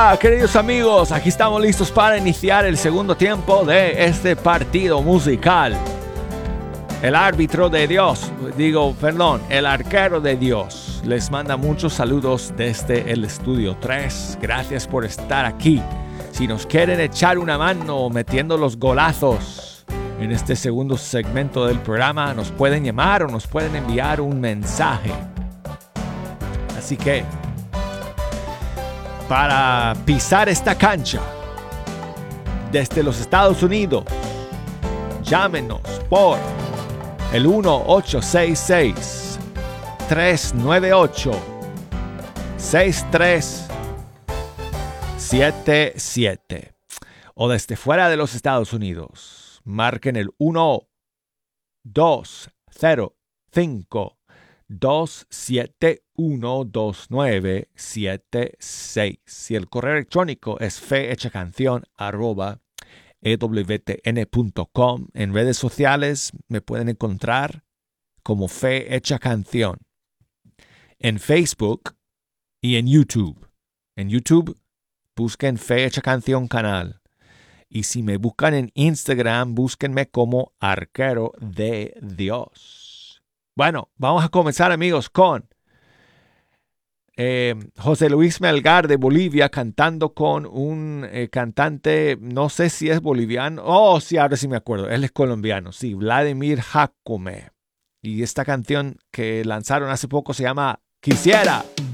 Hola, queridos amigos, aquí estamos listos para iniciar el segundo tiempo de este partido musical. El árbitro de Dios, el arquero de Dios, les manda muchos saludos desde el estudio 3. Gracias por estar aquí. Si nos quieren echar una mano metiendo los golazos en este segundo segmento del programa, nos pueden llamar o nos pueden enviar un mensaje. Así que, para pisar esta cancha desde los Estados Unidos, llámenos por el 1-866-398-6377. O desde fuera de los Estados Unidos, marquen el 1-205-271-2976. Y el correo electrónico es fehechacanción@ewtn.com. En redes sociales me pueden encontrar como Fe Hecha Canción. En Facebook y en YouTube. En YouTube busquen Fe Hecha Canción canal. Y si me buscan en Instagram, búsquenme como Arquero de Dios. Bueno, vamos a comenzar, amigos, con José Luis Melgar de Bolivia cantando con un cantante, no sé si es boliviano. Oh, sí, ahora sí me acuerdo. Él es colombiano, sí, Vladimir Jacome. Y esta canción que lanzaron hace poco se llama Quisiera.